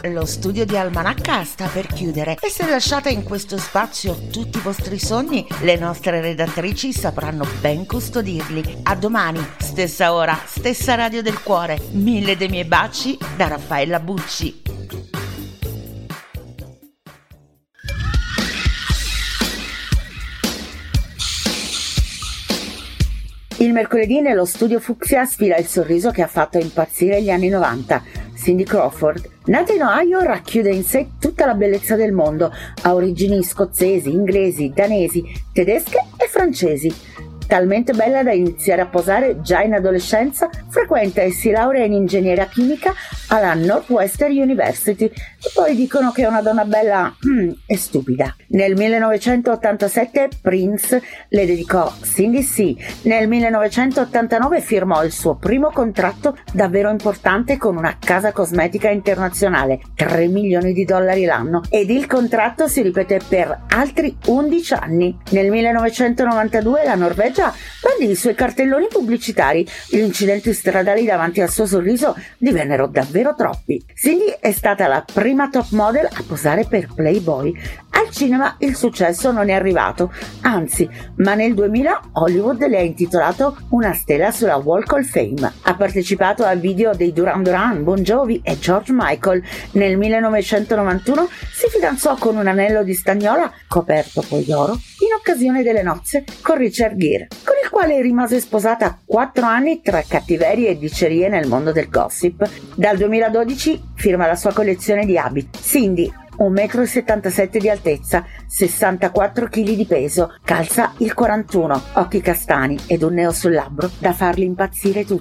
lo studio di Almanacca sta per chiudere e se lasciate in questo spazio tutti i vostri sogni, le nostre redattrici sapranno ben custodirli. A domani, stessa ora, stessa radio del cuore. 1000 dei miei baci da Raffaella Bucci. Il mercoledì nello studio Fucsia sfila il sorriso che ha fatto impazzire gli anni 90. Cindy Crawford, nata in Ohio, racchiude in sé tutta la bellezza del mondo, ha origini scozzesi, inglesi, danesi, tedesche e francesi. Talmente bella da iniziare a posare già in adolescenza, frequenta e si laurea in ingegneria chimica alla Northwestern University e poi dicono che è una donna bella e stupida. Nel 1987 Prince le dedicò Cindy C. Nel 1989 firmò il suo primo contratto davvero importante con una casa cosmetica internazionale, $3 milioni l'anno, ed il contratto si ripeté per altri 11 anni. Nel 1992 la Norvegia bandì i suoi cartelloni pubblicitari. Gli incidenti stradali davanti al suo sorriso divennero davvero troppi. Cindy è stata la prima top model a posare per Playboy. Al cinema il successo non è arrivato, anzi, ma nel 2000 Hollywood le ha intitolato una stella sulla Walk of Fame. Ha partecipato al video dei Duran Duran, Bon Jovi e George Michael. Nel 1991 si fidanzò con un anello di stagnola, coperto poi d'oro, in occasione delle nozze con Richard Gere, con il quale rimase sposata 4 anni tra cattiverie e dicerie nel mondo del gossip. Dal 2012 firma la sua collezione di abiti. Cindy, 1,77 m di altezza, 64 kg di peso, calza il 41, occhi castani ed un neo sul labbro da farli impazzire tutti.